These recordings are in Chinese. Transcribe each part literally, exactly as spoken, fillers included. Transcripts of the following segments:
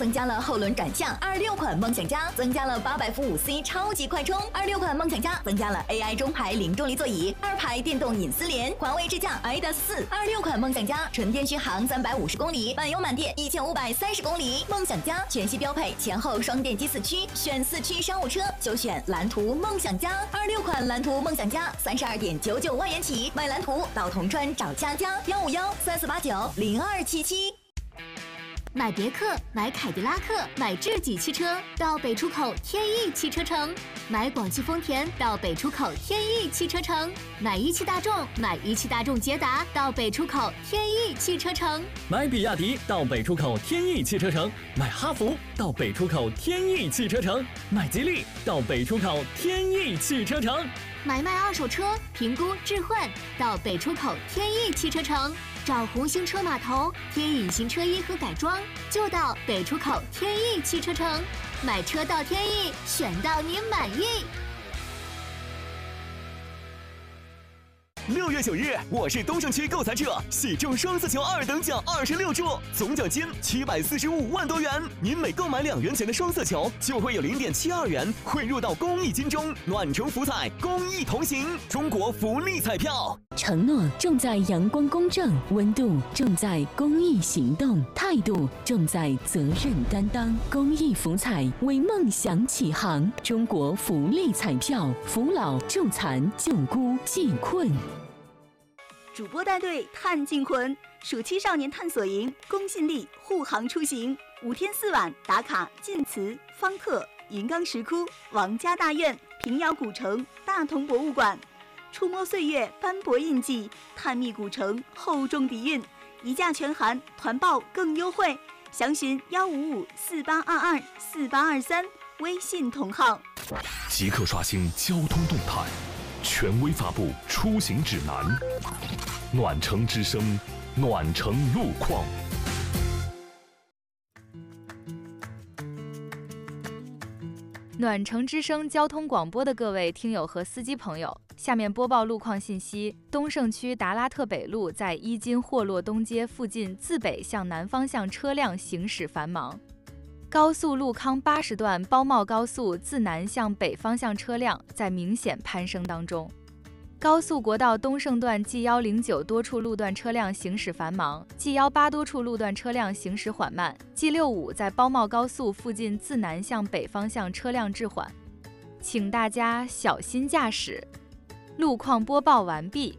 增加了后轮转向。二十六款梦想家增加了八百伏五 C 超级快充。二十六款梦想家增加了 A I 中排零重力座椅，二排电动隐私帘，环卫支架 I D A 四。二十六款梦想家纯电续航三百五十公里，满油满电一千五百三十公里。梦想家全系标配前后双电机四驱，选四驱商务车就选蓝图梦想家。二十六款蓝图梦想家三十二点九九万元起，买蓝图到铜川找佳佳，幺五幺三四八九零二七七。 买别克、买凯迪拉克、买智己汽车到北出口天翼汽车城，买广汽丰田到北出口天翼汽车城，买一汽大众、买一汽大众捷达到北出口天翼汽车城， 买比亚迪到北出口天翼汽车城，买哈弗到北出口天翼汽车城，买吉利到北出口天翼汽车城， 买卖二手车评估置换到北出口天翼汽车城。找红星车码头贴隐形车衣和改装，就到北出口天翼汽车城。买车到天翼，选到你满意。 六月九日，我市东胜区购材者喜中双色球二等奖二十六注，总奖金七百四十五万多元。您每购买两元钱的双色球，就会有零点七二元汇入到公益金中。暖城福彩，公益同行，中国福利彩票。 承诺重在阳光公正，温度重在公益行动，态度重在责任担当。公益福彩为梦想起航，中国福利彩票，扶老救残救孤济困。 主播带队探靖魂，暑期少年探索营，公信力护航出行，五天四晚打卡晋祠、方特、云冈石窟、王家大院、平遥古城、大同博物馆，触摸岁月斑驳印记，探秘古城厚重底蕴，一价全含，团报更优惠，详询幺五五四八二二四八二三微信同号。 即刻刷新交通动态，权威发布出行指南。暖城之声，暖城路况。 暖城之声交通广播的各位听友和司机朋友，下面播报路况信息。东胜区达拉特北路在伊金霍洛东街附近自北向南方向车辆行驶繁忙。高速路康八十段包茂高速自南向北方向车辆在明显攀升当中。高速国道东胜段 G 一零九多处路段车辆行驶繁忙 ，G 一八多处路段车辆行驶缓慢 ，G 六五在包茂高速附近自南向北方向车辆滞缓，请大家小心驾驶。路况播报完毕。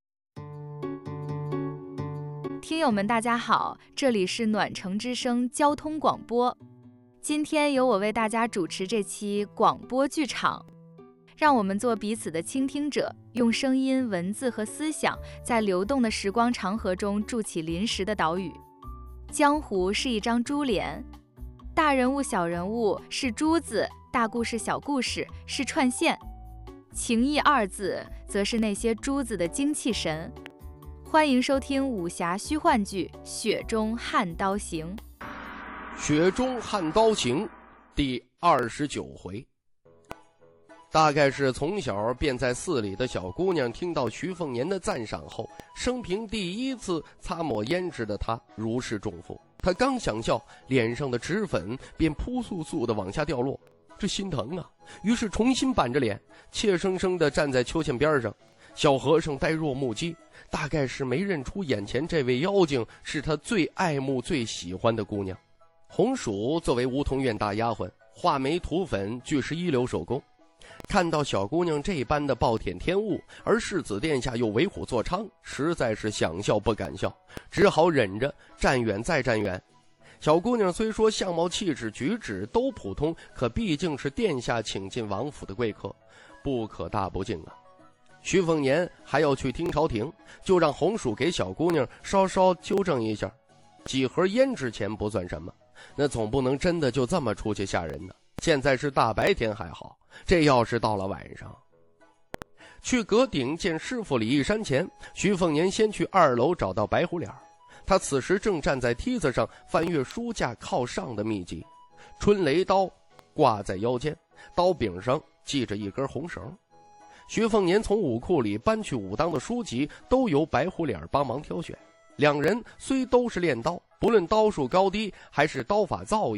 听友们大家好，这里是暖城之声交通广播，今天由我为大家主持这期广播剧场。让我们做彼此的倾听者，用声音、文字和思想，在流动的时光长河中筑起临时的岛屿。江湖是一张珠帘，大人物、小人物是珠子，大故事、小故事是串线，情义二字则是那些珠子的精气神。欢迎收听武侠虚幻剧《雪中悍刀行》。 雪中悍刀行第二十九回。大概是从小便在寺里的小姑娘听到徐凤年的赞赏后，生平第一次擦抹胭脂的她如释重负。她刚想笑，脸上的脂粉便扑簌簌地往下掉落，这心疼啊！于是重新板着脸，怯生生地站在秋千边上。小和尚呆若木鸡，大概是没认出眼前这位妖精是他最爱慕最喜欢的姑娘。红薯作为梧桐院大丫鬟，画眉涂粉俱是一流手工。看到小姑娘这般的暴殄天物，而世子殿下又为虎作伥，实在是想笑不敢笑，只好忍着，站远再站远。小姑娘虽说相貌气质举止都普通，可毕竟是殿下请进王府的贵客，不可大不敬啊。徐凤年还要去听朝廷，就让红薯给小姑娘稍稍纠正一下，几盒胭脂钱不算什么，那总不能真的就这么出去吓人呢。现在是大白天还好，这要是到了晚上。去阁顶见师傅李义山前，徐凤年先去二楼找到白虎脸，他此时正站在梯子上翻阅书架靠上的秘籍。春雷刀挂在腰间，刀柄上系着一根红绳。徐凤年从武库里搬去武当的书籍，都由白虎脸帮忙挑选。两人虽都是练刀，不论刀术高低还是刀法造诣，